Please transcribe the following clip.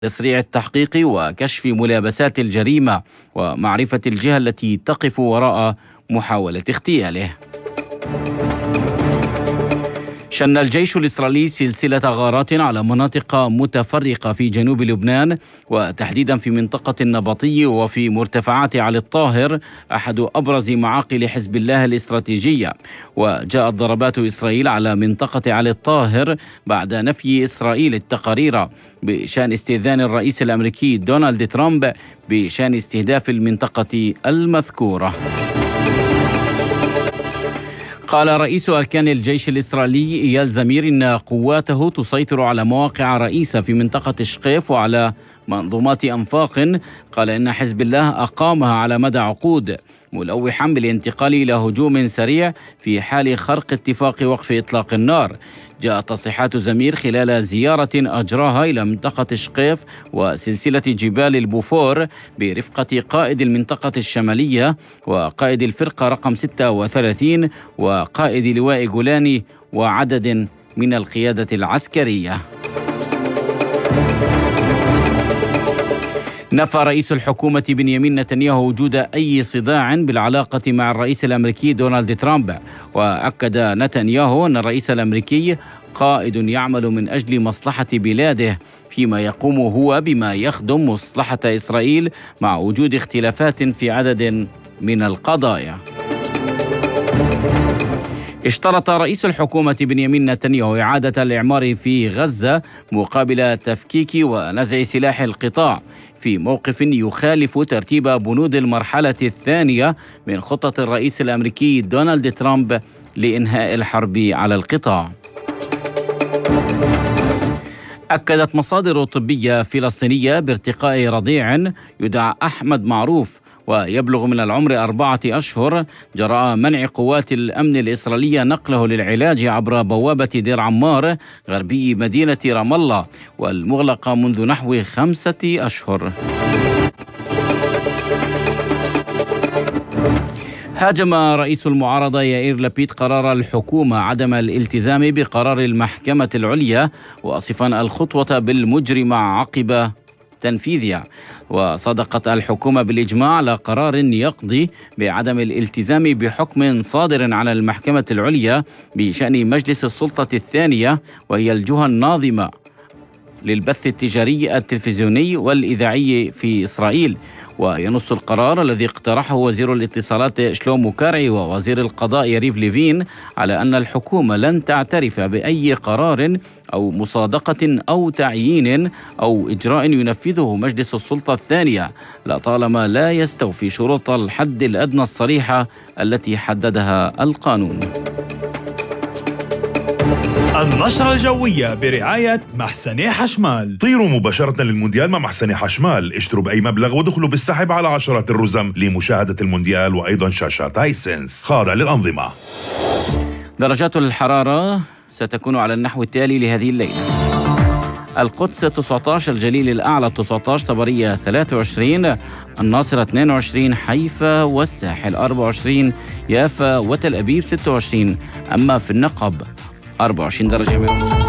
تسريع التحقيق وكشف ملابسات الجريمة ومعرفة الجهة التي تقف وراء محاولة اغتياله. شن الجيش الإسرائيلي سلسلة غارات على مناطق متفرقة في جنوب لبنان، وتحديدا في منطقة النبطي وفي مرتفعات علي الطاهر، أحد أبرز معاقل حزب الله الاستراتيجية. وجاءت ضربات إسرائيل على منطقة علي الطاهر بعد نفي إسرائيل التقارير بشأن استئذان الرئيس الأمريكي دونالد ترامب بشأن استهداف المنطقة المذكورة. قال رئيس أركان الجيش الإسرائيلي إيال زمير إن قواته تسيطر على مواقع رئيسة في منطقة شقيف وعلى منظومات أنفاق. قال إن حزب الله أقامها على مدى عقود، ملوحا بالانتقال إلى هجوم سريع في حال خرق اتفاق وقف إطلاق النار. جاءت تصريحات زمير خلال زيارة أجراها إلى منطقة شقيف وسلسلة جبال البوفور برفقة قائد المنطقة الشمالية وقائد الفرقة رقم 36 وقائد لواء جولاني وعدد من القيادة العسكرية. نفى رئيس الحكومة بنيامين نتنياهو وجود أي صداع بالعلاقة مع الرئيس الأمريكي دونالد ترامب. وأكد نتنياهو أن الرئيس الأمريكي قائد يعمل من أجل مصلحة بلاده، فيما يقوم هو بما يخدم مصلحة إسرائيل مع وجود اختلافات في عدد من القضايا. اشترط رئيس الحكومة بنيامين نتنياهو إعادة الإعمار في غزة مقابل تفكيك ونزع سلاح القطاع، في موقف يخالف ترتيب بنود المرحلة الثانية من خطة الرئيس الأمريكي دونالد ترامب لإنهاء الحرب على القطاع. أكدت مصادر طبية فلسطينية بارتقاء رضيع يدعى أحمد معروف ويبلغ من العمر 4 أشهر جراء منع قوات الأمن الإسرائيلية نقله للعلاج عبر بوابة دير عمار غربي مدينة رام الله، والمغلقة منذ نحو 5 أشهر. هاجم رئيس المعارضة يائير لبيد قرار الحكومة عدم الالتزام بقرار المحكمة العليا، واصفا الخطوة بالمجرمة عقب تنفيذها. وصدقت الحكومة بالإجماع على قرار يقضي بعدم الالتزام بحكم صادر على المحكمة العليا بشأن مجلس السلطة الثانية، وهي الجهة الناظمة للبث التجاري التلفزيوني والإذاعي في إسرائيل. وينص القرار الذي اقترحه وزير الاتصالات شلومو كارعي ووزير القضاء يريف ليفين على أن الحكومة لن تعترف بأي قرار أو مصادقة أو تعيين أو إجراء ينفذه مجلس السلطة الثانية لطالما لا يستوفي شروط الحد الأدنى الصريحة التي حددها القانون. النشرة الجوية برعاية محسني حشمال. طيروا مباشرة للمونديال مع محسني حشمال، اشتروا بأي مبلغ ودخلوا بالسحب على عشرات الرزم لمشاهدة المونديال وأيضا شاشات هايسنس خاضع للأنظمة. درجات الحرارة ستكون على النحو التالي لهذه الليلة: القدس 19، الجليل الأعلى 19، طبرية 23، الناصرة 22، حيفا والساحل 24، يافا وتل أبيب 26، أما في النقب 24 درجة مئوية.